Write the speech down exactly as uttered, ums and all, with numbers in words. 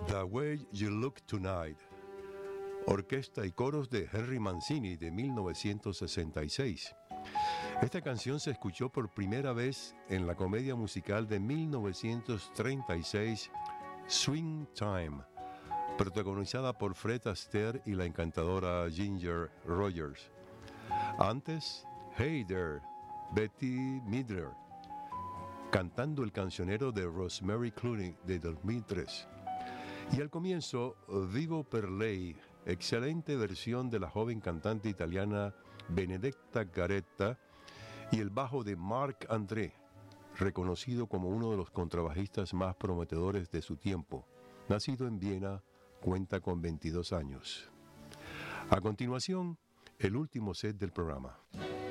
The Way You Look Tonight, orquesta y coros de Henry Mancini de mil novecientos sesenta y seis. Esta canción se escuchó por primera vez en la comedia musical de mil novecientos treinta y seis, Swing Time, protagonizada por Fred Astaire y la encantadora Ginger Rogers. Antes, Hey There, Bette Midler, cantando el cancionero de Rosemary Clooney de dos mil tres. Y al comienzo, Vivo per lei, excelente versión de la joven cantante italiana Benedetta Garetta, y el bajo de Marc André, reconocido como uno de los contrabajistas más prometedores de su tiempo. Nacido en Viena, cuenta con veintidós años. A continuación, el último set del programa.